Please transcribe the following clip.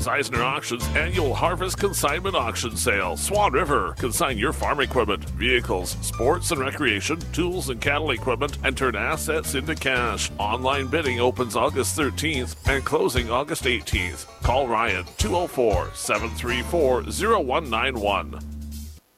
is Eisner Auction's annual Harvest Consignment Auction Sale. Swan River. Consign your farm equipment, vehicles, sports and recreation, tools and cattle equipment, and turn assets into cash. Online bidding opens August 13th and closing August 18th. Call Ryan 204-734-0191.